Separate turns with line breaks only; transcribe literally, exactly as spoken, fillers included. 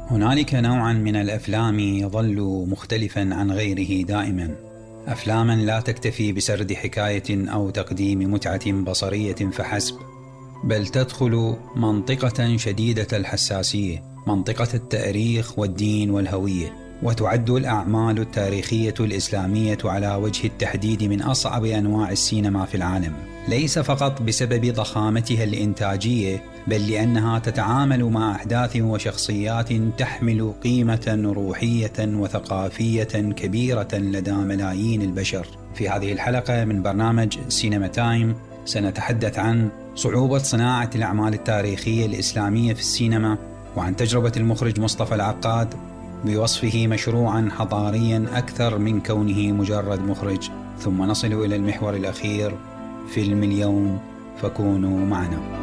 هنالك نوعا من الأفلام يظل مختلفا عن غيره دائما، أفلاما لا تكتفي بسرد حكاية أو تقديم متعة بصرية فحسب، بل تدخل منطقة شديدة الحساسية، منطقة التاريخ والدين والهوية، وتعد الأعمال التاريخية الإسلامية على وجه التحديد من أصعب أنواع السينما في العالم، ليس فقط بسبب ضخامتها الإنتاجية، بل لأنها تتعامل مع أحداث وشخصيات تحمل قيمة روحية وثقافية كبيرة لدى ملايين البشر. في هذه الحلقة من برنامج سينما تايم سنتحدث عن صعوبة صناعة الأعمال التاريخية الإسلامية في السينما، وعن تجربة المخرج مصطفى العقاد بوصفه مشروعا حضاريا أكثر من كونه مجرد مخرج، ثم نصل إلى المحور الأخير، فيلم اليوم، فكونوا معنا.